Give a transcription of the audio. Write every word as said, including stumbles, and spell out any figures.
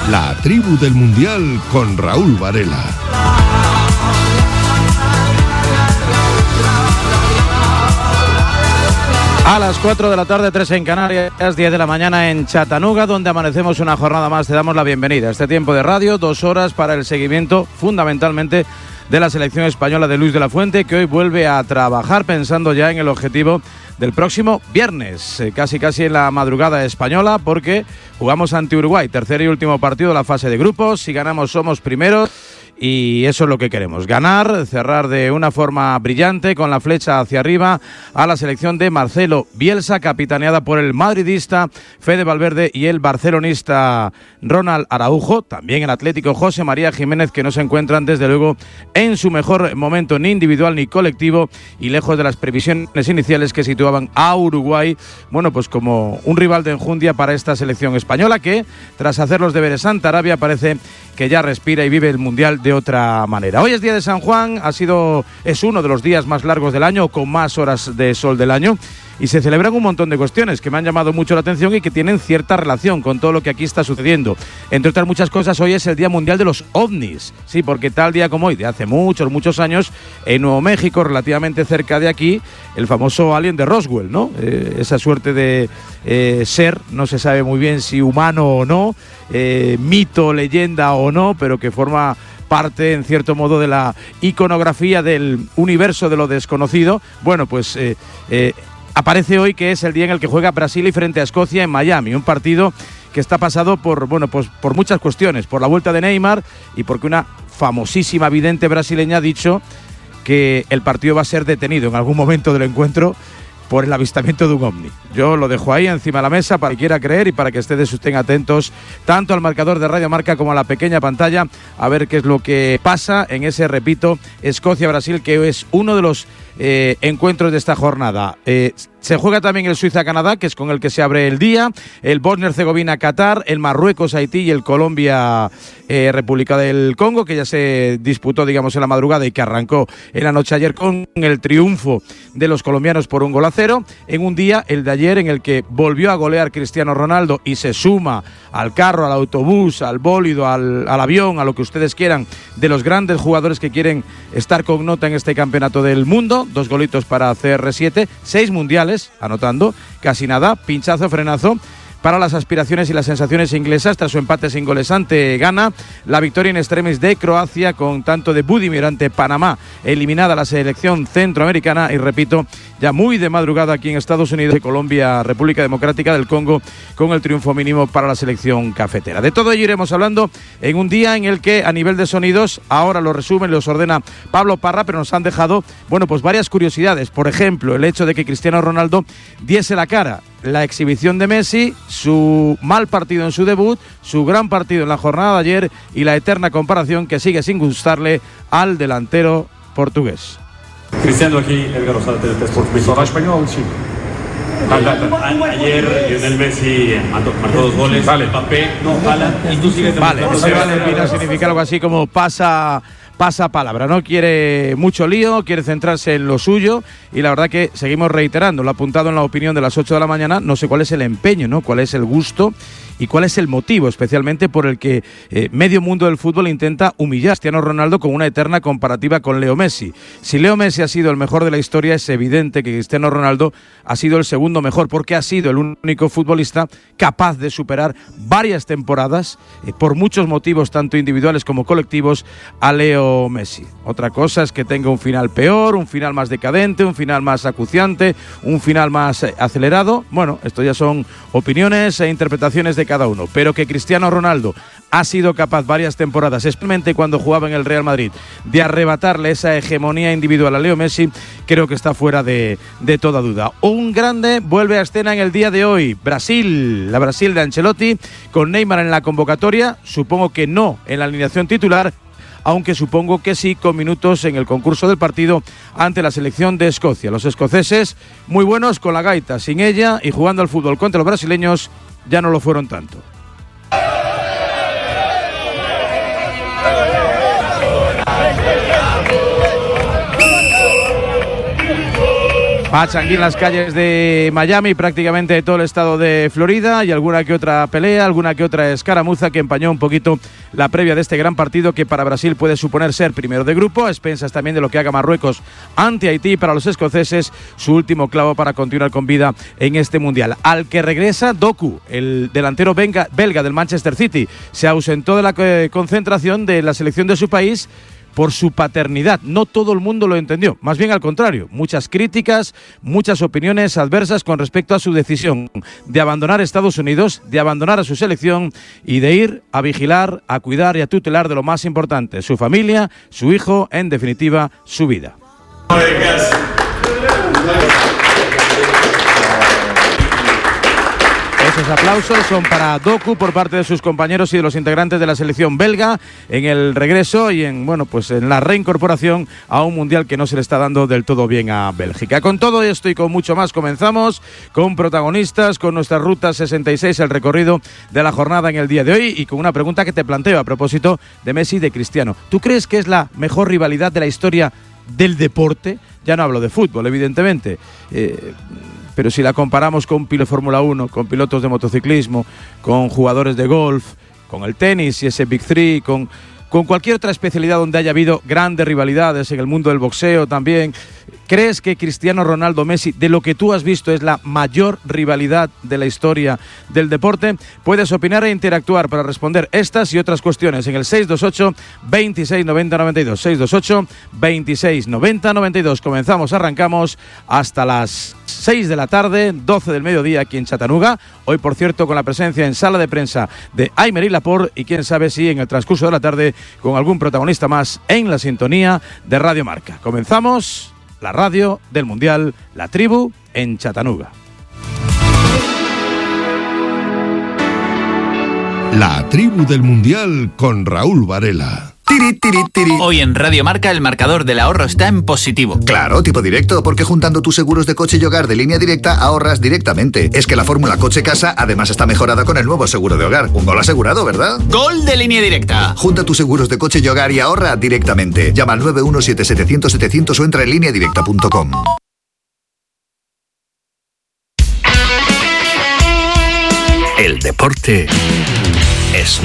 La tribu del Mundial con Raúl Varela. A las cuatro de la tarde, tres en Canarias, diez de la mañana en Chattanooga, donde amanecemos una jornada más. Te damos la bienvenida a este tiempo de radio, dos horas para el seguimiento fundamentalmente de la selección española de Luis de la Fuente, que hoy vuelve a trabajar pensando ya en el objetivo del próximo viernes, eh, casi casi en la madrugada española, porque jugamos ante Uruguay, tercer y último partido de la fase de grupos. Si ganamos somos primeros. Y eso es lo que queremos, ganar, cerrar de una forma brillante con la flecha hacia arriba a la selección de Marcelo Bielsa, capitaneada por el madridista Fede Valverde y el barcelonista Ronald Araujo, también el atlético José María Jiménez, que no se encuentran desde luego en su mejor momento ni individual ni colectivo y lejos de las previsiones iniciales que situaban a Uruguay, bueno, pues como un rival de enjundia para esta selección española que, tras hacer los deberes ante Arabia, parece que ya respira y vive el Mundial de otra manera. Hoy es día de San Juan, ha sido, es uno de los días más largos del año, con más horas de sol del año, y se celebran un montón de cuestiones que me han llamado mucho la atención y que tienen cierta relación con todo lo que aquí está sucediendo. Entre otras muchas cosas, hoy es el Día Mundial de los OVNIs, sí, porque tal día como hoy, de hace muchos, muchos años, en Nuevo México, relativamente cerca de aquí, el famoso alien de Roswell, ¿no? Eh, esa suerte de eh, ser, no se sabe muy bien si humano o no, eh, mito, leyenda o no, pero que forma parte, en cierto modo, de la iconografía del universo de lo desconocido. Bueno, pues eh, eh, aparece hoy que es el día en el que juega Brasil y frente a Escocia en Miami, un partido que está pasado por, bueno, pues por muchas cuestiones, por la vuelta de Neymar y porque una famosísima vidente brasileña ha dicho que el partido va a ser detenido en algún momento del encuentro por el avistamiento de un ovni. Yo lo dejo ahí encima de la mesa para que quiera creer y para que ustedes estén atentos tanto al marcador de Radio Marca como a la pequeña pantalla a ver qué es lo que pasa en ese, repito, Escocia-Brasil, que es uno de los eh, encuentros de esta jornada. Eh, se juega también el Suiza-Canadá, que es con el que se abre el día, el Bosnia-Herzegovina-Qatar, el Marruecos-Haití y el Colombia-República eh, del Congo, que ya se disputó, digamos, en la madrugada y que arrancó en la noche ayer con el triunfo de los colombianos por un gol a cero, en un día, el de ayer, en el que volvió a golear Cristiano Ronaldo y se suma al carro, al autobús, al bólido, al, al avión, a lo que ustedes quieran, de los grandes jugadores que quieren estar con nota en este campeonato del mundo. Dos golitos para C R siete, seis mundiales, anotando, casi nada, pinchazo, frenazo para las aspiraciones y las sensaciones inglesas tras su empate sin goles ante Ghana, la victoria in extremis de Croacia con tanto de Budimir ante Panamá, eliminada la selección centroamericana y, repito, ya muy de madrugada aquí en Estados Unidos y Colombia, República Democrática del Congo, con el triunfo mínimo para la selección cafetera. De todo ello iremos hablando en un día en el que, a nivel de sonidos, ahora lo resumen, los ordena Pablo Parra, pero nos han dejado, bueno, pues varias curiosidades. Por ejemplo, el hecho de que Cristiano Ronaldo diese la cara, la exhibición de Messi, su mal partido en su debut, su gran partido en la jornada de ayer y la eterna comparación que sigue sin gustarle al delantero portugués. Cristiano, aquí Edgar Rosada, T D T Sports México. español, sí. Ayer Lionel Messi marcó dos goles, vale. Mbappé, no, Haaland, y tú sigues... Vale, ese vale viene a significar algo así como pasa... pasa palabra, no quiere mucho lío, quiere centrarse en lo suyo y la verdad que seguimos reiterando, lo ha apuntado en la opinión de las ocho de la mañana, no sé cuál es el empeño, ¿no? Cuál es el gusto y cuál es el motivo especialmente por el que eh, medio mundo del fútbol intenta humillar a Cristiano Ronaldo con una eterna comparativa con Leo Messi. Si Leo Messi ha sido el mejor de la historia, es evidente que Cristiano Ronaldo ha sido el segundo mejor porque ha sido el único futbolista capaz de superar varias temporadas eh, por muchos motivos tanto individuales como colectivos a Leo Messi. Otra cosa es que tenga un final peor, un final más decadente, un final más acuciante, un final más eh, acelerado. Bueno, esto ya son opiniones e interpretaciones de cada uno, pero que Cristiano Ronaldo ha sido capaz varias temporadas, especialmente cuando jugaba en el Real Madrid, de arrebatarle esa hegemonía individual a Leo Messi, creo que está fuera de, de toda duda. Un grande vuelve a escena en el día de hoy, Brasil, la Brasil de Ancelotti, con Neymar en la convocatoria, supongo que no en la alineación titular, aunque supongo que sí con minutos en el concurso del partido ante la selección de Escocia. Los escoceses muy buenos con la gaita, sin ella y jugando al fútbol contra los brasileños ya no lo fueron tanto. Pachangui en las calles de Miami, prácticamente de todo el estado de Florida, y alguna que otra pelea, alguna que otra escaramuza que empañó un poquito la previa de este gran partido que para Brasil puede suponer ser primero de grupo, a expensas también de lo que haga Marruecos ante Haití. Para los escoceses, su último clavo para continuar con vida en este Mundial. Al que regresa Doku, el delantero belga, belga del Manchester City, se ausentó de la eh, concentración de la selección de su país por su paternidad. No todo el mundo lo entendió, más bien al contrario, muchas críticas, muchas opiniones adversas con respecto a su decisión de abandonar Estados Unidos, de abandonar a su selección y de ir a vigilar, a cuidar y a tutelar de lo más importante, su familia, su hijo, en definitiva, su vida. Esos aplausos son para Doku por parte de sus compañeros y de los integrantes de la selección belga en el regreso y en, bueno, pues en la reincorporación a un mundial que no se le está dando del todo bien a Bélgica. Con todo esto y con mucho más comenzamos con protagonistas, con nuestra Ruta sesenta y seis, el recorrido de la jornada en el día de hoy, y con una pregunta que te planteo a propósito de Messi y de Cristiano. ¿Tú crees que es la mejor rivalidad de la historia del deporte? Ya no hablo de fútbol, evidentemente. Eh... Pero si la comparamos con pilotos de Fórmula uno, con pilotos de motociclismo, con jugadores de golf, con el tenis y ese Big Three, con, con cualquier otra especialidad donde haya habido grandes rivalidades, en el mundo del boxeo también, ¿crees que Cristiano Ronaldo Messi, de lo que tú has visto, es la mayor rivalidad de la historia del deporte? Puedes opinar e interactuar para responder estas y otras cuestiones en el seis dos ocho, veintiséis noventa noventa y dos, seis dos ocho, veintiséis noventa noventa y dos. Comenzamos, arrancamos hasta las seis de la tarde, doce del mediodía aquí en Chattanooga. Hoy, por cierto, con la presencia en sala de prensa de Aymeric Laporte, y quién sabe si en el transcurso de la tarde con algún protagonista más en la sintonía de Radio Marca. Comenzamos la radio del Mundial, La Tribu en Chattanooga. La Tribu del Mundial con Raúl Varela. Tiri, tiri, tiri. Hoy en Radio Marca el marcador del ahorro está en positivo. Claro, tipo directo, porque juntando tus seguros de coche y hogar de Línea Directa ahorras directamente. Es que la fórmula coche-casa además está mejorada con el nuevo seguro de hogar. Un gol asegurado, ¿verdad? ¡Gol de Línea Directa! Junta tus seguros de coche y hogar y ahorra directamente. Llama al nueve uno siete siete cero cero siete cero cero o entra en línea directa punto com. El deporte es